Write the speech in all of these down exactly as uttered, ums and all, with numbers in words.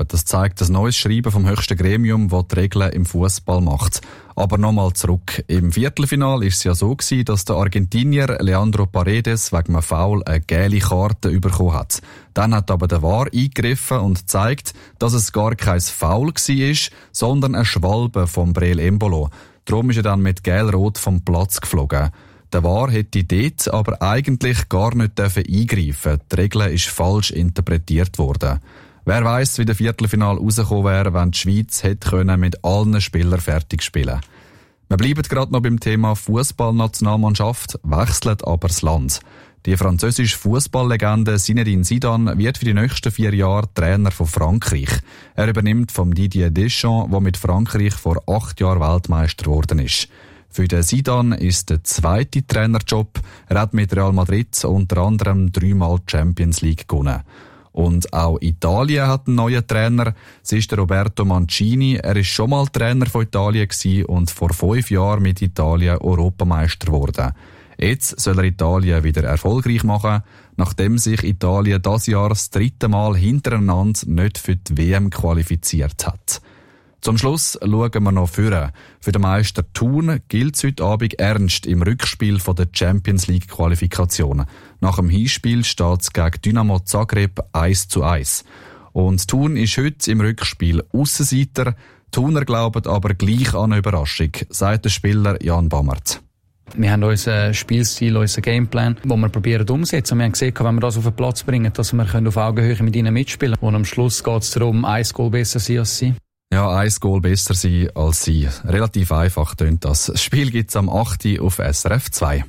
haben. Das zeigt ein neues Schreiben vom höchsten Gremium, das die Regeln im Fußball macht. Aber nochmal zurück. Im Viertelfinal war es ja so gewesen, dass der Argentinier Leandro Paredes wegen einem Foul eine gelbe Karte bekommen hat. Dann hat aber der V A R eingegriffen und gezeigt, dass es gar kein Foul war, sondern eine Schwalbe vom Breel Embolo. Darum ist er dann mit Gelb-Rot vom Platz geflogen. Der V A R hätte dort aber eigentlich gar nicht eingreifen dürfen. Die Regel ist falsch interpretiert worden. Wer weiss, wie der Viertelfinal rausgekommen wäre, wenn die Schweiz hätte können mit allen Spielern fertig spielen. Wir bleiben gerade noch beim Thema Fußballnationalmannschaft, wechseln aber das Land. Die französische Fußballlegende Zinedine Zidane wird für die nächsten vier Jahre Trainer von Frankreich. Er übernimmt vom Didier Deschamps, der mit Frankreich vor acht Jahren Weltmeister geworden ist. Für den Zidane ist der zweite Trainerjob. Er hat mit Real Madrid unter anderem dreimal Champions League gewonnen. Und auch Italien hat einen neuen Trainer. Es ist der Roberto Mancini. Er ist schon mal Trainer von Italien gewesen und vor fünf Jahren mit Italien Europameister geworden. Jetzt soll er Italien wieder erfolgreich machen, nachdem sich Italien das Jahr das dritte Mal hintereinander nicht für die W M qualifiziert hat. Zum Schluss schauen wir noch vorne. Für den Meister Thun gilt es heute Abend ernst im Rückspiel der Champions League Qualifikation. Nach dem Hinspiel steht es gegen Dynamo Zagreb eins zu eins. Und Thun ist heute im Rückspiel Aussenseiter. Die Thuner glauben aber gleich an eine Überraschung, sagt der Spieler Jan Bammert. Wir haben unseren Spielstil, unseren Gameplan, den wir probieren umzusetzen. Und wir haben gesehen, wenn wir das auf den Platz bringen, dass wir auf Augenhöhe mit ihnen mitspielen können. Und am Schluss geht es darum, ein Goal besser sein als sie. Ja, ein Goal besser sein als sie. Relativ einfach tönt das. Das Spiel gibt es am achten auf S R F zwei.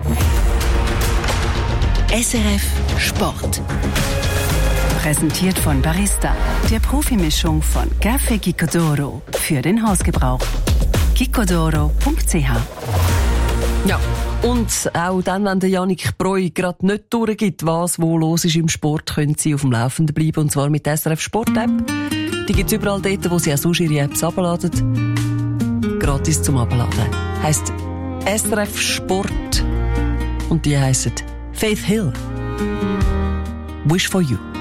S R F Sport. Präsentiert von Barista, der Profimischung von Café Gicodoro für den Hausgebrauch. gicodoro punkt c h. Ja, und auch dann, wenn der Yannick Breu gerade nicht durchgibt, was wo los ist im Sport, können Sie auf dem Laufenden bleiben, und zwar mit der S R F Sport App. Die gibt es überall dort, wo Sie auch sonst Ihre Apps abladen. Gratis zum Abladen. Heisst S R F Sport. Und die heissen Faith Hill. Wish for You.